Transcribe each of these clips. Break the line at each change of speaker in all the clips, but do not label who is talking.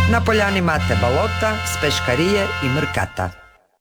Na poljani Mate Balota, s Peškarije i Mrkata.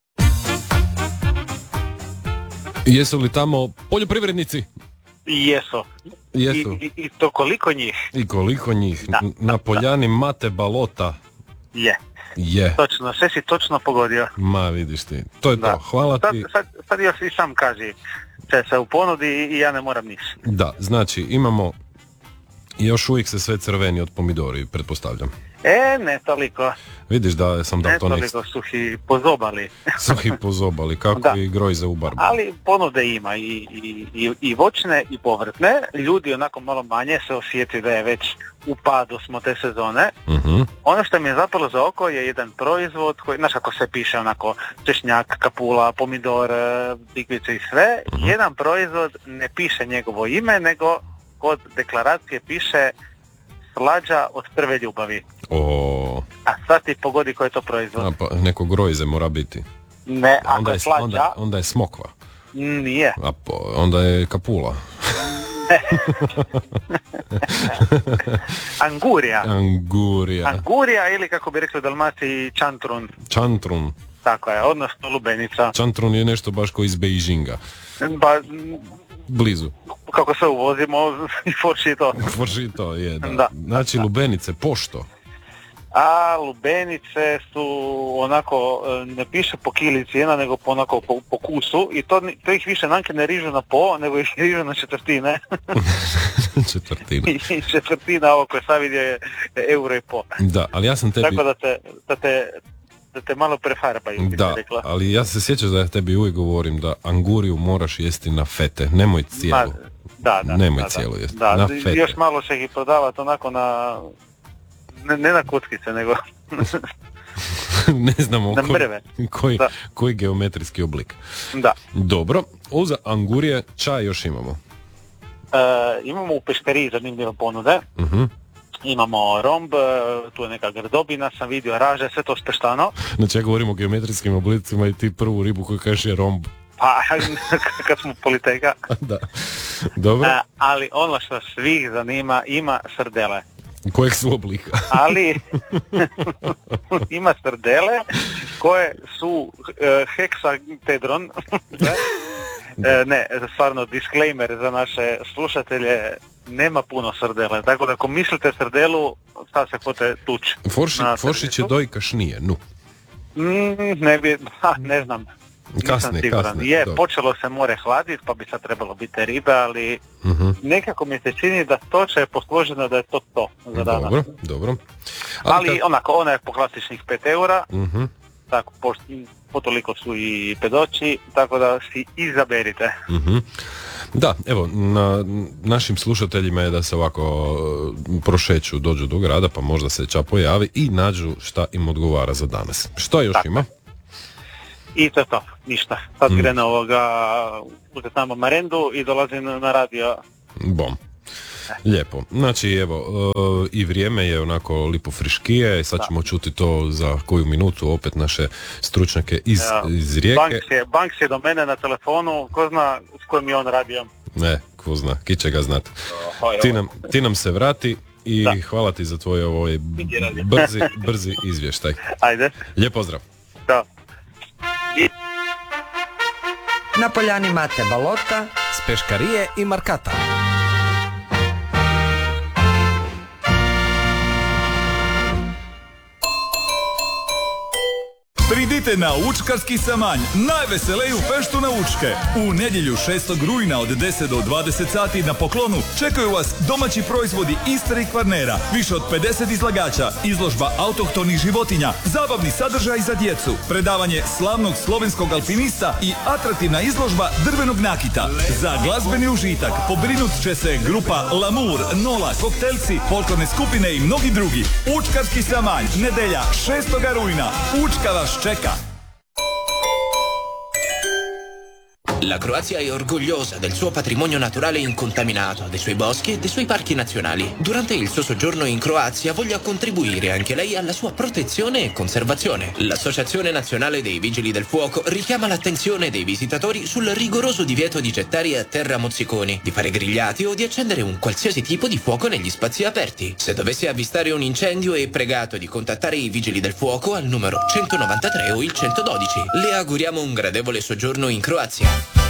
Jesu li tamo poljoprivrednici?
Jesu. I to koliko njih?
I koliko njih?
Da,
na poljani Mate Balota. Je.
Točno, sve si točno pogodio.
Ma vidiš ti, to je to, hvala ti.
Sad još i sam kaži, se u ponudi i ja ne moram niš.
Da, znači imamo, još uvijek se sve crveni od pomidori, pretpostavljam.
Ne toliko.
Vidiš da sam dao to
toliko suhi pozobali.
Suhi pozobali, kako da. I grojze u barbu.
Ali ponude ima i voćne i povrtne. Ljudi onako malo manje se osjeti da je već u padu smo te sezone. Ono što mi je zapalo za oko je jedan proizvod koji, znaš kako se piše onako, češnjak, kapula, pomidor, tikvice i sve. Jedan proizvod ne piše njegovo ime, nego kod deklaracije piše slađa od prve ljubavi. A sad ti pogodi koji je to proizvod.
Pa neko grojze mora biti.
Ne, ako je slađa...
Onda je smokva.
Nije.
Onda je kapula.
Angurija.
Angurija
ili kako bi rekli u Dalmaciji
čantrun.
Tako je, odnosno lubenica.
Čantrun je nešto baš kao iz Beijinga.
Pa...
blizu.
Kako se uvozimo,
foršito je, da. Znači lubenice, pošto?
A lubenice su onako, ne piše po kili cijena, nego onako po kusu i to ih više nanke ne rižu na po, nego ih rižu na četvrtine. I četvrtina ovo koje sad vidio je €1,50.
Da, ali ja sam tebi...
Tako da te malo prefarbaju.
Da, ali ja se sjećam da ja tebi uvijek govorim da anguriju moraš jesti na fete, nemoj cijelu. Nemoj cijelu jesti, na fete.
Još malo će ih prodavati onako na... Ne na kockice, nego...
ne znamo
na mrve.
Koji geometrijski oblik.
Da.
Dobro, uza angurije čaj još imamo?
Imamo u Peškariji zanimljive ponude. Imamo romb, tu je neka grdobina, sam vidio raže, sve to speštano.
Znači ja govorim o geometrijskim oblicima i ti prvu ribu koju kažeš je romb.
Pa, kad smo politeka.
Da, dobro.
Ali ono što svih zanima, ima srdele.
Kojeg su oblika?
Ali ima srdele koje su heksatedron. Ne, stvarno disclaimer za naše slušatelje, nema puno srdele, tako da ako mislite srdelu, sad se hote tući.
Foršić je dojka šnije,
ne znam.
Kasne.
Počelo se more hladiti, pa bi sad trebalo biti ribe, ali nekako mi se čini da toča je posložena da je to za danas.
Dobro.
Ali onako, ona je po klasičnih €5, tako, po toliko su i pedoći, tako da si izaberite.
Da, evo, našim slušateljima je da se ovako prošeću, dođu do grada, pa možda se ča pojavi i nađu šta im odgovara za danas. Što još ima?
I to je to, ništa. Sad krene uzeti nama marendu i dolazim na radio.
Bom. Lijepo. Znači, evo, i vrijeme je onako lipo friškije, sad ćemo čuti to za koju minutu, opet naše stručnjake iz Rijeke.
Banks je do mene na telefonu, ko zna s kojim je on radio.
Ne, ko zna, ki će ga znati. Ti nam se vrati i hvala ti za tvoj ovoj brzi izvještaj.
Ajde.
Lijep pozdrav.
Da.
Na poljani Mate Balota,
s Peškarije i Markata.
Pridite na Učkarski samanj, najveseliju feštu na Učke. U nedjelju 6. rujna od 10 do 20 sati na poklonu čekaju vas domaći proizvodi Istre i Kvarnera, više od 50 izlagača, izložba autohtonih životinja, zabavni sadržaj za djecu, predavanje slavnog slovenskog alpinista i atraktivna izložba drvenog nakita. Za glazbeni užitak pobrinut će se grupa Lamour, Nola, Koktelci, folklorne skupine i mnogi drugi. Učkarski samanj, nedjelja 6. rujna. Učka vas čeka.
La Croazia è orgogliosa del suo patrimonio naturale incontaminato, dei suoi boschi e dei suoi parchi nazionali. Durante il suo soggiorno in Croazia voglia contribuire anche lei alla sua protezione e conservazione. L'Associazione Nazionale dei Vigili del Fuoco richiama l'attenzione dei visitatori sul rigoroso divieto di gettare a terra mozziconi, di fare grigliati o di accendere un qualsiasi tipo di fuoco negli spazi aperti. Se dovesse avvistare un incendio è pregato di contattare i Vigili del Fuoco al numero 193 o il 112. Le auguriamo un gradevole soggiorno in Croazia.